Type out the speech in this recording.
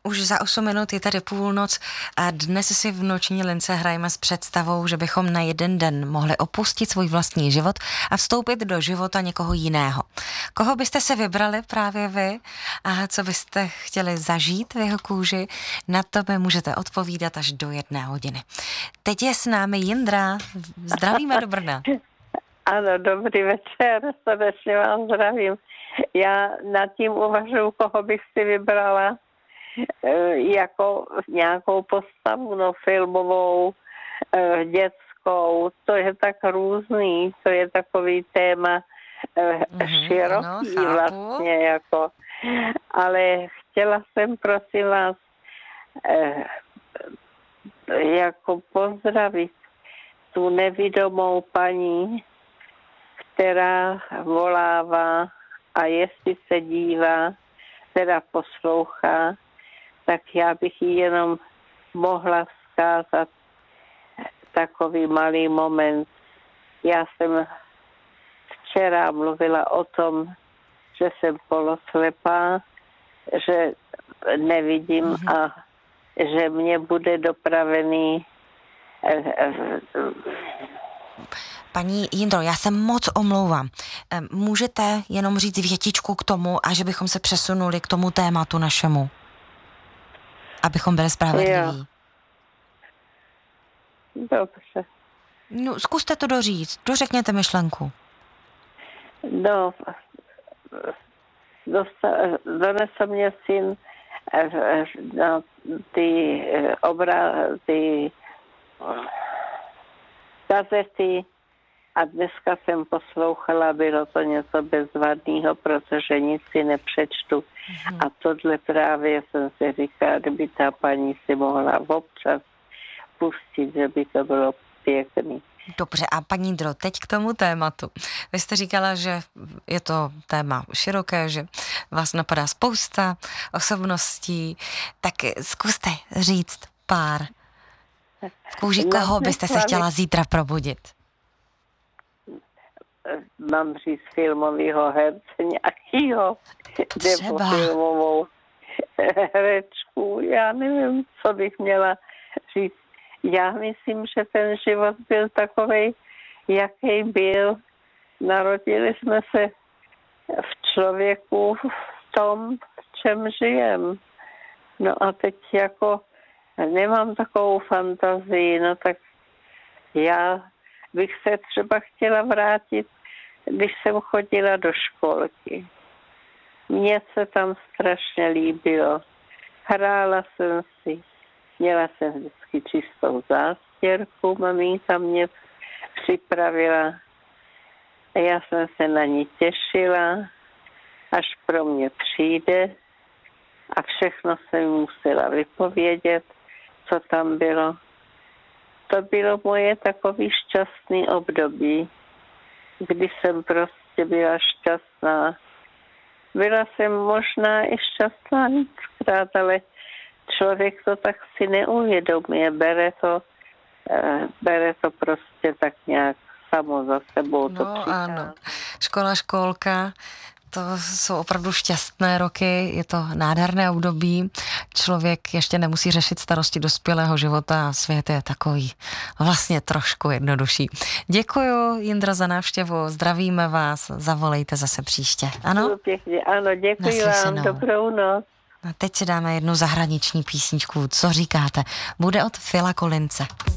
Už za 8 minut je tady půlnoc a dnes si v noční lince hrajeme s představou, že bychom na jeden den mohli opustit svůj vlastní život a vstoupit do života někoho jiného. Koho byste se vybrali právě vy a co byste chtěli zažít v jeho kůži? Na to mi můžete odpovídat až do 1 hodiny. Teď je s námi Jindra. Zdravíme do Brna. Ano, dobrý večer, srdečně vás zdravím. Já nad tím uvažuji, koho bych si vybrala jako nějakou postavu, no filmovou, dětskou. To je tak různý, to je takový téma široký ano, vlastně, jako. Ale chtěla jsem, prosím vás, jako pozdravit tu nevidomou paní, která volává a jestli se dívá, teda poslouchá, tak já bych jí jenom mohla vzkázat takový malý moment. Já jsem včera mluvila o tom, že jsem poloslepá, že nevidím a že mě bude dopravený. Paní Jindro, já se moc omlouvám. Můžete jenom říct větičku k tomu a že bychom se přesunuli k tomu tématu našemu? Abychom byli spravedliví. Dobře. No, zkuste to doříct. Dořekněte myšlenku. No, donesl mě syn na ty gazety a dneska jsem poslouchala, bylo to něco bezvadného, protože nic si nepřečtu. A tohle právě jsem si říkala, kdyby ta paní si mohla občas pustit, že by to bylo pěkný. Dobře, a paní Jindro, teď k tomu tématu. Vy jste říkala, že je to téma široké, že vás napadá spousta osobností, tak zkuste říct pár. V kůži koho byste se chtěla zítra probudit? Mám říct filmovýho herce nějakýho, nebo filmovou herečku, já nevím, co bych měla říct. Já myslím, že ten život byl takovej, jaký byl. Narodili jsme se v člověku v tom, v čem žijem. No a teď jako nemám takovou fantazii, no tak já bych se třeba chtěla vrátit, když jsem chodila do školky. Mně se tam strašně líbilo. Hrála jsem si, měla jsem vždycky čistou zástěrku, maminka mě připravila a já jsem se na ní těšila, až pro mě přijde a všechno jsem musela vypovědět, co tam bylo. To bylo moje takový šťastný období, kdy jsem prostě byla šťastná. Byla jsem možná i šťastná víckrát, ale člověk to tak si neuvědomuje, bere to prostě tak nějak samo za sebou. No ano, školka, to jsou opravdu šťastné roky, je to nádherné období, člověk ještě nemusí řešit starosti dospělého života a svět je takový vlastně trošku jednodušší. Děkuju, Jindro, za návštěvu, zdravíme vás, zavolejte zase příště, ano? Pěkně, ano, děkuji vám, dobrou noc. A teď si dáme jednu zahraniční písničku, co říkáte? Bude od Phila Collinse.